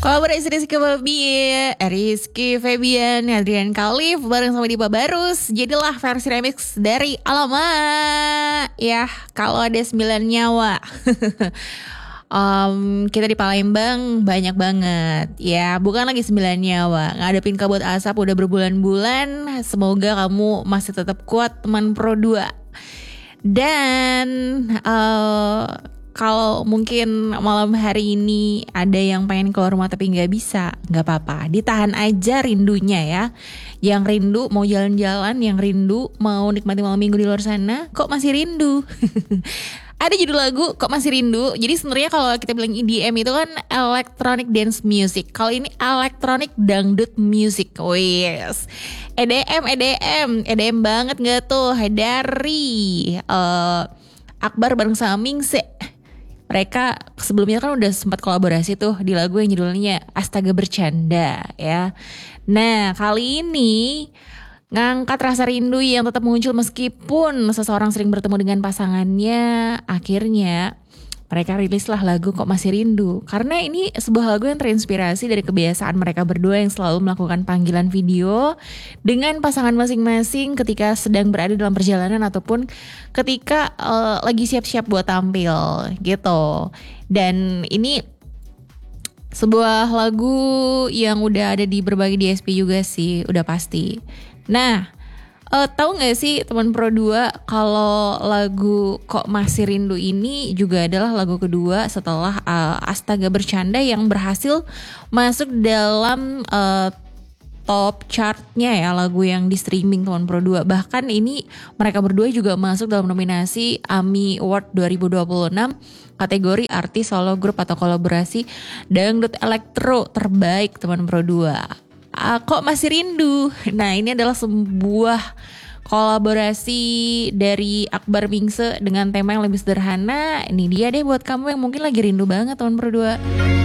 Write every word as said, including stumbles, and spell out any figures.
Kolaborasi Rizky Febian, Rizky Febian, Adrian Khalif bareng sama Dipa Barus. Jadilah versi remix dari Alamak. Ya, kalau ada sembilan nyawa. um, kita di Palembang banyak banget. Ya, bukan lagi sembilan nyawa. Ngadepin kabut asap udah berbulan-bulan. Semoga kamu masih tetap kuat, teman Pro dua. Dan uh, kalau mungkin malam hari ini ada yang pengen keluar rumah tapi gak bisa, gak apa-apa, ditahan aja rindunya ya. Yang rindu mau jalan-jalan, yang rindu mau nikmati malam minggu di luar sana, kok masih rindu? Ada judul lagu kok masih rindu. Jadi sebenarnya kalau kita bilang E D M itu kan electronic dance music. Kalau ini electronic dangdut music. Wes. E D M, E D M, E D M banget gak tuh? Dari uh, Akbar bareng sama Mingse. Mereka sebelumnya kan udah sempat kolaborasi tuh di lagu yang judulnya Astaga Bercanda ya. Nah, kali ini ngangkat rasa rindu yang tetap muncul meskipun seseorang sering bertemu dengan pasangannya. Akhirnya mereka rilislah lagu Kok Masih Rindu. Karena ini sebuah lagu yang terinspirasi dari kebiasaan mereka berdua yang selalu melakukan panggilan video dengan pasangan masing-masing ketika sedang berada dalam perjalanan ataupun ketika uh, lagi siap-siap buat tampil gitu. Dan ini sebuah lagu yang udah ada di berbagai D S P juga sih, udah pasti. Nah, Uh, tahu nggak sih teman Pro dua kalau lagu Kok Masih Rindu ini juga adalah lagu kedua setelah uh, Astaga Bercanda yang berhasil masuk dalam uh, top chartnya ya, lagu yang di streaming teman Pro dua. Bahkan ini mereka berdua juga masuk dalam nominasi AMI Award dua ribu dua puluh enam kategori artis solo grup atau kolaborasi dangdut elektro terbaik teman Pro dua. Uh, Kok Masih Rindu. Nah, ini adalah sebuah kolaborasi dari Akbar Mingse dengan tema yang lebih sederhana. Ini dia deh buat kamu yang mungkin lagi rindu banget teman Pro dua.